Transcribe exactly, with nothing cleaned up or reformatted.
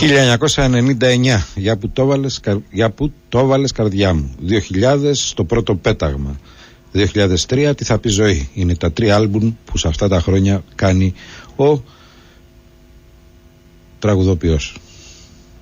χίλια εννιακόσια ενενήντα εννιά, για που το βάλες, για που το βάλες καρδιά μου. δύο χιλιάδες, στο πρώτο πέταγμα. δύο χιλιάδες τρία, τι θα πει ζωή. Είναι τα τρία άλμπουμ που σε αυτά τα χρόνια κάνει ο τραγουδοποιός.